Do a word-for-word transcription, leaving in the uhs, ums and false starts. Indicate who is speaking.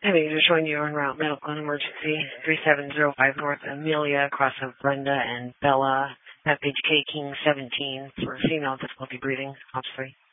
Speaker 1: Hey, just showing you en route medical and emergency three seven zero five North Amelia, across of Brenda and Bella, F H K King seventeen for female difficulty breathing, ops three.